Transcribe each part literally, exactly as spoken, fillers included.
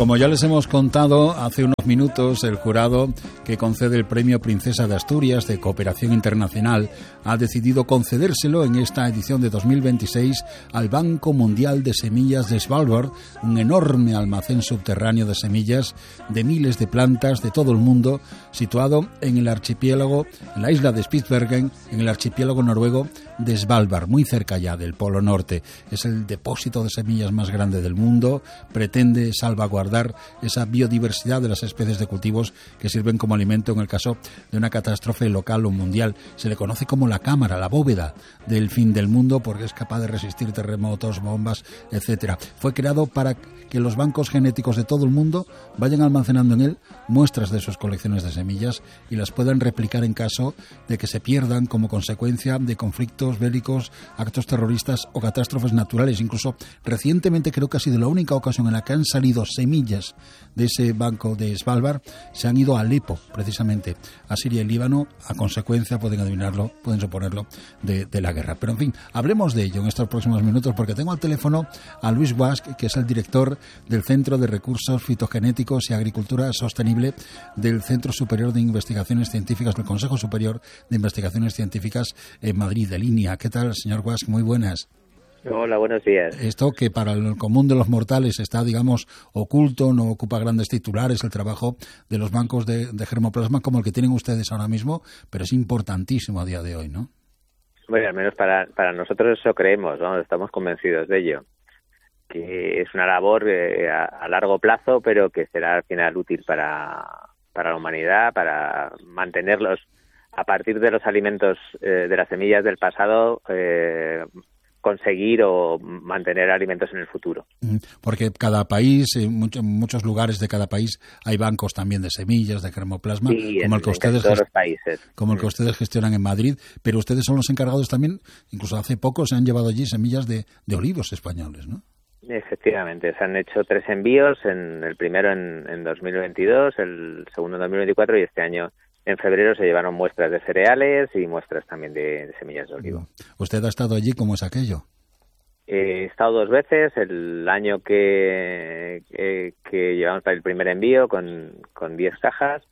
Como ya les hemos contado hace unos minutos, el jurado que concede el Premio Princesa de Asturias de Cooperación Internacional ha decidido concedérselo en esta edición de dos mil veintiséis al Banco Mundial de Semillas de Svalbard, un enorme almacén subterráneo de semillas de miles de plantas de todo el mundo, situado en el archipiélago, en la isla de Spitsbergen, en el archipiélago noruego de Svalbard, muy cerca ya del Polo Norte. Es el depósito de semillas más grande del mundo, pretende salvaguardar esa biodiversidad de las especies de cultivos que sirven como alimento en el caso de una catástrofe local o mundial. Se le conoce como la cámara, la bóveda del fin del mundo, porque es capaz de resistir terremotos, bombas, etcétera. Fue creado para que los bancos genéticos de todo el mundo vayan almacenando en él muestras de sus colecciones de semillas y las puedan replicar en caso de que se pierdan como consecuencia de conflictos bélicos, actos terroristas o catástrofes naturales. Incluso recientemente, creo que ha sido la única ocasión en la que han salido semillas de ese banco de Svalbard, se han ido a Alepo, precisamente, a Siria y Líbano, a consecuencia, pueden adivinarlo, pueden suponerlo, de, de la guerra. Pero en fin, hablemos de ello en estos próximos minutos, porque tengo al teléfono a Luis Guasch, que es el director del Centro de Recursos Fitogenéticos y Agricultura Sostenible del Centro Superior de Investigaciones Científicas, del Consejo Superior de Investigaciones Científicas en Madrid, de Línea. ¿Qué tal, señor Guasch? Muy buenas. Hola, buenos días. Esto que para el común de los mortales está, digamos, oculto, no ocupa grandes titulares, el trabajo de los bancos de, de germoplasma como el que tienen ustedes ahora mismo, pero es importantísimo a día de hoy, ¿no? Bueno, al menos para, para nosotros eso creemos, ¿no? Estamos convencidos de ello, que es una labor eh, a, a largo plazo, pero que será al final útil para, para la humanidad, para mantenerlos a partir de los alimentos, eh, de las semillas del pasado, eh, conseguir o mantener alimentos en el futuro. Porque cada país, en muchos, muchos lugares de cada país, hay bancos también de semillas, de germoplasma, sí, como, en, el que ustedes todos los países. como el que ustedes gestionan en Madrid, pero ustedes son los encargados también, incluso hace poco se han llevado allí semillas de, de olivos españoles, ¿no? Efectivamente, se han hecho tres envíos, en el primero en, en dos mil veintidós, el segundo en dos mil veinticuatro y este año en febrero se llevaron muestras de cereales y muestras también de, de semillas de olivo. ¿Usted ha estado allí? ¿Cómo es aquello? He estado dos veces, el año que, que, que llevamos para el primer envío con, con diez cajas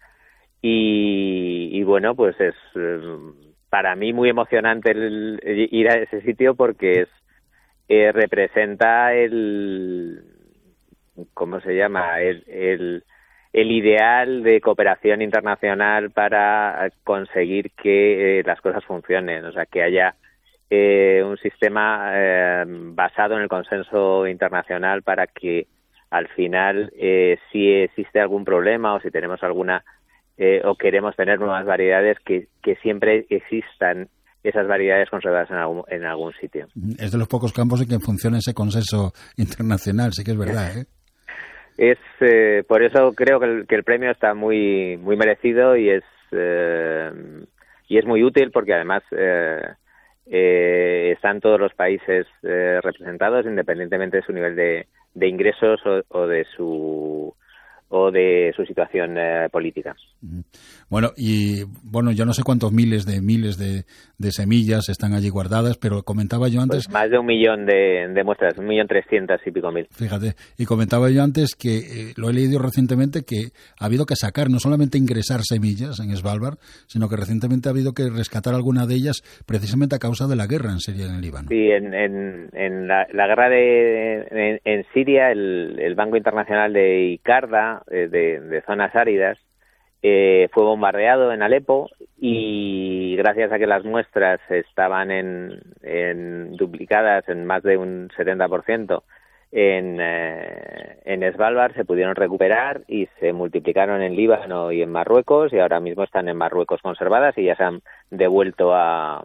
y, y bueno, pues es para mí muy emocionante el, el ir a ese sitio porque es eh, representa el, ¿cómo se llama? El, el el ideal de cooperación internacional para conseguir que eh, las cosas funcionen, o sea, que haya eh, un sistema eh, basado en el consenso internacional para que al final, eh, si existe algún problema o si tenemos alguna eh, o queremos tener nuevas variedades, que, que siempre existan esas variedades conservadas en algún, en algún sitio. Es de los pocos campos en que funciona ese consenso internacional, sí que es verdad, ¿eh? Es eh, por eso creo que el, que el premio está muy muy merecido y es eh, y es muy útil porque además eh, eh, están todos los países eh, representados independientemente de su nivel de, de ingresos o, o de su o de su situación eh, política. Bueno, y bueno, yo no sé cuántos miles de miles de, de semillas están allí guardadas, pero comentaba yo antes... Pues más de un millón de, de muestras, un millón trescientas y pico mil. Fíjate, y comentaba yo antes que, eh, lo he leído recientemente, que ha habido que sacar, no solamente ingresar semillas en Svalbard, sino que recientemente ha habido que rescatar alguna de ellas precisamente a causa de la guerra en Siria y en Líbano. Sí, en, en, en la, la guerra de en, en Siria, el, el Banco Internacional de Icarda, De, de zonas áridas, eh, fue bombardeado en Alepo y gracias a que las muestras estaban en, en duplicadas en más de un setenta por ciento en, eh, en Svalbard, se pudieron recuperar y se multiplicaron en Líbano y en Marruecos y ahora mismo están en Marruecos conservadas y ya se han devuelto a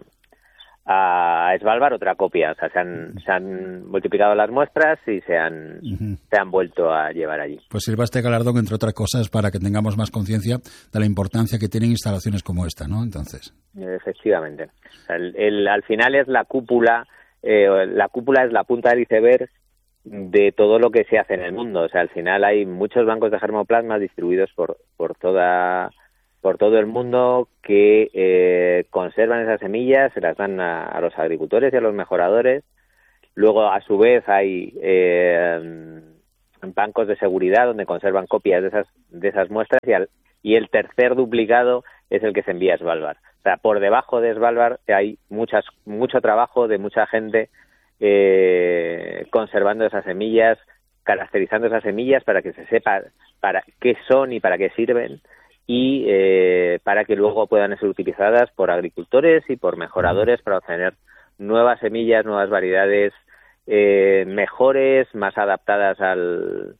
a Svalbard otra copia, o sea, se han, se han multiplicado las muestras y se han, uh-huh. se han vuelto a llevar allí. Pues sirva este galardón, entre otras cosas, para que tengamos más conciencia de la importancia que tienen instalaciones como esta, ¿no? Entonces. Efectivamente. El, el, al final es la cúpula, eh, la cúpula es la punta del iceberg de todo lo que se hace en el mundo. O sea, al final hay muchos bancos de germoplasma distribuidos por, por toda... por todo el mundo que eh, conservan esas semillas, se las dan a, a los agricultores y a los mejoradores. Luego, a su vez, hay eh, bancos de seguridad donde conservan copias de esas de esas muestras y, al, y el tercer duplicado es el que se envía a Svalbard. O sea, por debajo de Svalbard hay muchas mucho trabajo de mucha gente eh, conservando esas semillas, caracterizando esas semillas para que se sepa para qué son y para qué sirven, y eh, para que luego puedan ser utilizadas por agricultores y por mejoradores para obtener nuevas semillas, nuevas variedades eh, mejores, más adaptadas al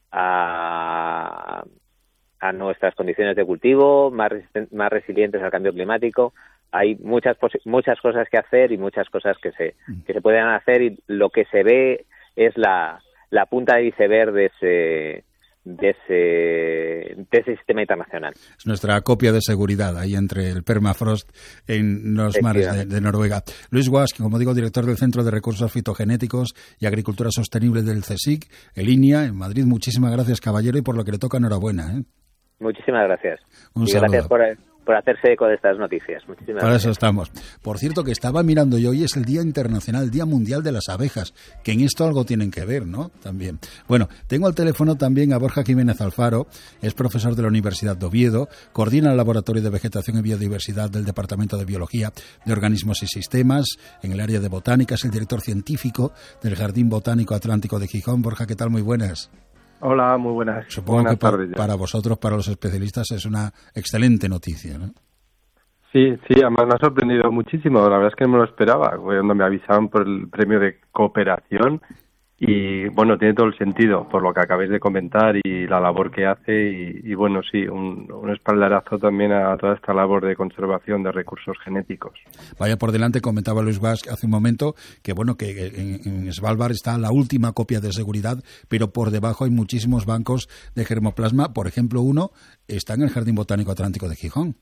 a, a nuestras condiciones de cultivo, más más resilientes al cambio climático. Hay muchas muchas cosas que hacer y muchas cosas que se que se pueden hacer, y lo que se ve es la la punta de iceberg de ese de ese de ese sistema internacional. Es nuestra copia de seguridad ahí entre el permafrost en los mares de, de Noruega. Luis Guasch, como digo, director del Centro de Recursos Fitogenéticos y Agricultura Sostenible del CSIC, en línea, en Madrid. Muchísimas gracias, caballero, y por lo que le toca, enhorabuena, ¿eh? Muchísimas gracias. Un y saludo. Gracias por, por hacerse eco de estas noticias. Muchísimas Para gracias. eso estamos. Por cierto, que estaba mirando yo, hoy es el Día Internacional, el Día Mundial de las Abejas, que en esto algo tienen que ver, ¿no? También. Bueno, tengo al teléfono también a Borja Jiménez Alfaro, es profesor de la Universidad de Oviedo, coordina el Laboratorio de Vegetación y Biodiversidad del Departamento de Biología de Organismos y Sistemas, en el área de botánica, es el director científico del Jardín Botánico Atlántico de Gijón. Borja, ¿qué tal? Muy buenas. Hola, muy buenas. Supongo buenas que para, tardes, para vosotros, para los especialistas, es una excelente noticia, ¿no? Sí, sí, además me ha sorprendido muchísimo. La verdad es que no me lo esperaba. Cuando me avisaban por el premio de cooperación, y bueno, tiene todo el sentido por lo que acabáis de comentar y la labor que hace, y, y bueno, sí, un, un espaldarazo también a toda esta labor de conservación de recursos genéticos. Vaya por delante, comentaba Luis Guasch hace un momento que bueno, que en, en Svalbard está la última copia de seguridad, pero por debajo hay muchísimos bancos de germoplasma. Por ejemplo, uno está en el Jardín Botánico Atlántico de Gijón.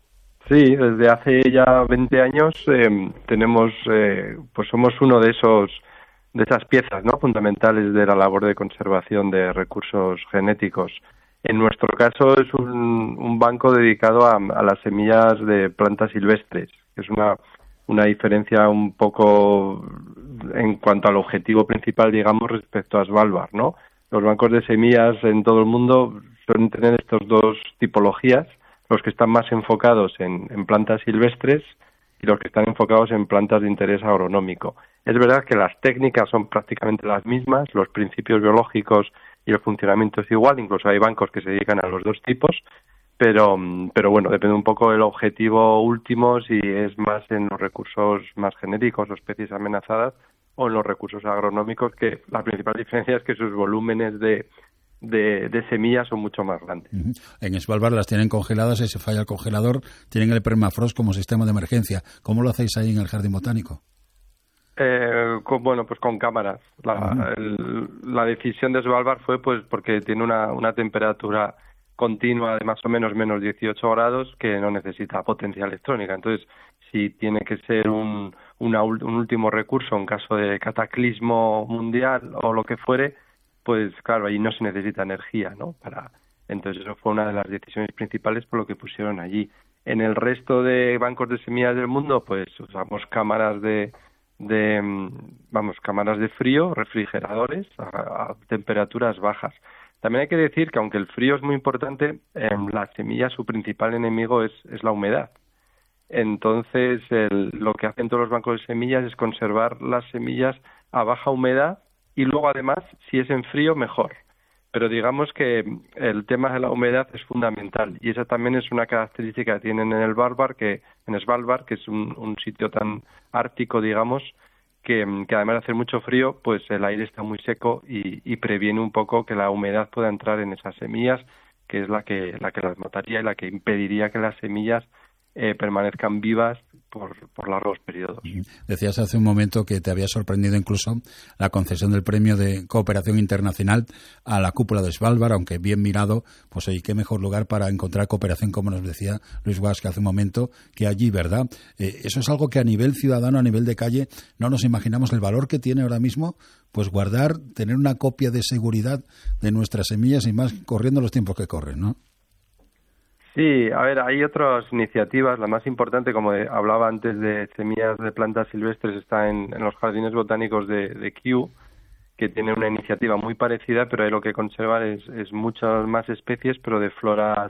Sí, desde hace ya veinte años eh, tenemos, eh, pues somos uno de esos de esas piezas, ¿no?, fundamentales de la labor de conservación de recursos genéticos. En nuestro caso es un, un banco dedicado a, a las semillas de plantas silvestres, que es una una diferencia un poco en cuanto al objetivo principal, digamos, respecto a Svalbard, ¿no? Los bancos de semillas en todo el mundo suelen tener estas dos tipologías, los que están más enfocados en, en plantas silvestres y los que están enfocados en plantas de interés agronómico. Es verdad que las técnicas son prácticamente las mismas, los principios biológicos y el funcionamiento es igual, incluso hay bancos que se dedican a los dos tipos, pero pero bueno, depende un poco del objetivo último, si es más en los recursos más genéricos o especies amenazadas o en los recursos agronómicos, que la principal diferencia es que sus volúmenes de De, de semillas son mucho más grandes. Uh-huh. En Svalbard las tienen congeladas y si falla el congelador tienen el permafrost como sistema de emergencia. ¿Cómo lo hacéis ahí en el Jardín Botánico? Eh, con, bueno, pues con cámaras. La, uh-huh. el, la decisión de Svalbard fue pues porque tiene una, una temperatura continua de más o menos menos dieciocho grados que no necesita potencia electrónica. Entonces, si tiene que ser un, una, un último recurso en caso de cataclismo mundial o lo que fuere, pues claro, ahí no se necesita energía, ¿no? Para entonces eso fue una de las decisiones principales por lo que pusieron allí. En el resto de bancos de semillas del mundo, pues usamos cámaras de, de vamos, cámaras de frío, refrigeradores a, a temperaturas bajas. También hay que decir que aunque el frío es muy importante, eh, la semilla, su principal enemigo es, es la humedad. Entonces, el, lo que hacen todos los bancos de semillas es conservar las semillas a baja humedad. Y luego, además, si es en frío, mejor. Pero digamos que el tema de la humedad es fundamental. Y esa también es una característica que tienen en el Svalbard, que, en Svalbard, que es un, un sitio tan ártico, digamos, que, que además de hacer mucho frío, pues el aire está muy seco y, y previene un poco que la humedad pueda entrar en esas semillas, que es la que, la que las mataría y la que impediría que las semillas eh, permanezcan vivas por, por largos periodos. Decías hace un momento que te había sorprendido incluso la concesión del premio de cooperación internacional a la cúpula de Svalbard, aunque bien mirado, pues oye, qué mejor lugar para encontrar cooperación, como nos decía Luis Guasch hace un momento, que allí, ¿verdad? Eh, eso es algo que a nivel ciudadano, a nivel de calle, no nos imaginamos el valor que tiene ahora mismo, pues guardar, tener una copia de seguridad de nuestras semillas y más corriendo los tiempos que corren, ¿no? Sí, a ver, hay otras iniciativas. La más importante, como hablaba antes de semillas de plantas silvestres, está en, en los jardines botánicos de, de Kew, que tiene una iniciativa muy parecida, pero ahí lo que conservan es, es muchas más especies, pero de floras